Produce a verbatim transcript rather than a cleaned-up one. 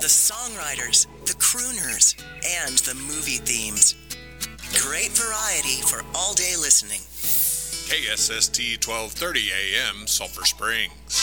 the songwriters, the crooners, and the movie themes. Great variety for all-day listening. K S S T twelve thirty A M, Sulphur Springs.